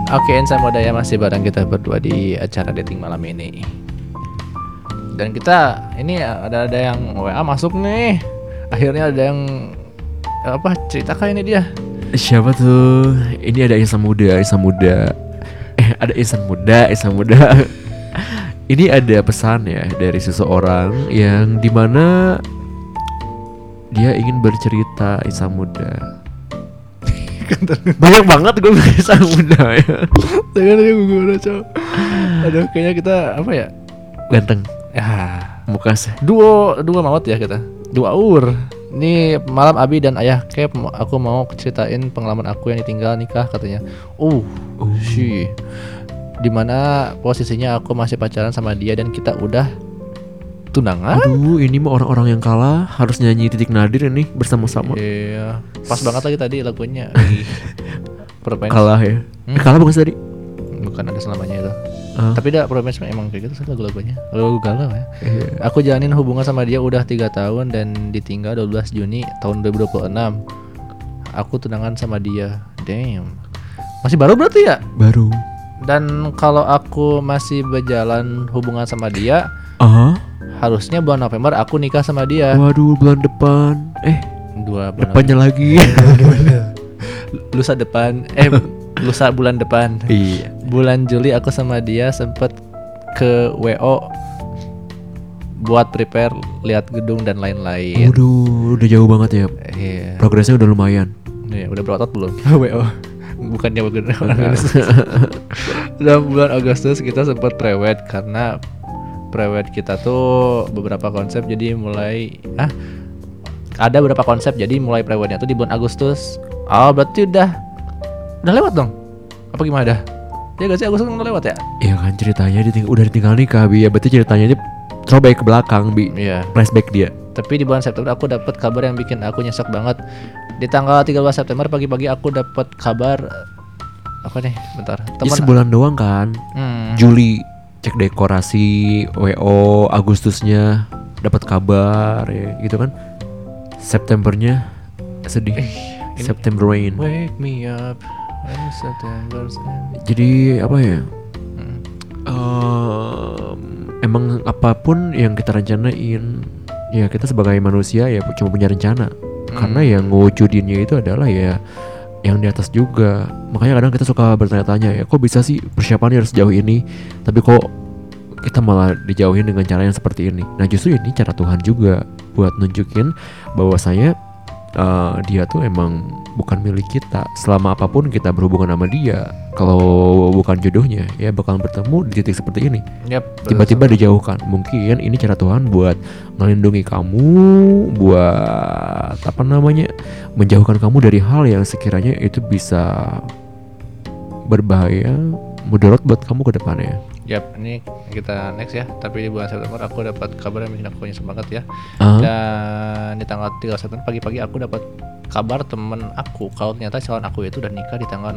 Oke, Insan Modaya masih bareng kita berdua di acara dating malam ini. Dan kita ini ada yang WA masuk nih. Akhirnya ada yang ceritakan ini dia. Siapa tuh? Ini ada insan muda. Ada insan muda. Ini ada pesan ya dari seseorang yang dimana dia ingin bercerita insan muda. Banyak banget gue insan muda ya. Jangan dia gue udah coba. Aduh, kayaknya kita apa ya? Ganteng. Ya, Muka sih. dua maut ya kita. Dua ur. Ini malam Abi dan Ayah Kep, aku mau ceritain pengalaman aku yang ditinggal nikah katanya. Sih. Dimana posisinya aku masih pacaran sama dia dan kita udah tunangan. Aduh, ini mah orang-orang yang kalah harus nyanyi Titik Nadir ini bersama-sama. Iya, pas banget lagi tadi lagunya. Province. Kalah ya. Kalah bukan sih tadi? Bukan ada selamanya itu. Tapi dah Province emang kayak gitu sih lagu-lagunya. Lagu galau ya. Iya. Aku jalanin hubungan sama dia udah 3 tahun dan ditinggal 12 Juni tahun 2026. Aku tunangan sama dia. Damn. Masih baru berarti ya? Baru. Dan kalau aku masih berjalan hubungan sama dia, harusnya bulan November aku nikah sama dia. Waduh, bulan depan. 2 bulan Depannya lagi. lusa depan. Lusa bulan depan. Iya. Bulan Juli aku sama dia sempet ke WO buat prepare lihat gedung dan lain-lain. Waduh, udah jauh banget ya. Iya. Progresnya udah lumayan. Iya, udah berotot belum? WO. Bukannya begitu. Dan bulan Agustus kita sempat prewed karena prewed kita tuh beberapa konsep jadi mulai ada beberapa konsep jadi mulai prewednya tuh di bulan Agustus. Berarti udah lewat dong. Apa gimana dah? Ya gak sih Agustus udah lewat ya? Iya kan ceritanya udah ditinggal nikah Bi. Ya berarti ceritanya ini throwback ke belakang Bi. Iya. Flashback dia. Tapi di bulan September aku dapat kabar yang bikin aku nyesek banget. Di tanggal 13 September pagi-pagi aku dapat kabar apa nih? Bentar. Ini sebulan doang kan. Juli cek dekorasi WO, Agustusnya dapat kabar ya gitu kan. Septembernya sedih. September rain. Wake me up when September's end. Jadi apa ya? Emang apapun yang kita rencanain, ya kita sebagai manusia ya cuma punya rencana. Karena yang ngewujudinnya itu adalah ya yang di atas juga. Makanya kadang kita suka bertanya-tanya ya, kok bisa sih persiapannya harus sejauh ini, tapi kok kita malah dijauhin dengan cara yang seperti ini. Nah justru ini cara Tuhan juga buat nunjukin bahwasanya dia tuh emang bukan milik kita. Selama apapun kita berhubungan sama dia, kalau bukan jodohnya ya bakalan bertemu di titik seperti ini. Tiba-tiba dijauhkan. Mungkin ini cara Tuhan buat melindungi kamu, buat menjauhkan kamu dari hal yang sekiranya itu bisa berbahaya, mudarat buat kamu ke depannya. Ini kita next ya. Tapi di bulan September aku dapat kabar yang bikin aku nyesek banget ya. Dan di tanggal 3 September pagi-pagi aku dapat kabar temen aku kalau ternyata calon aku itu udah nikah di tanggal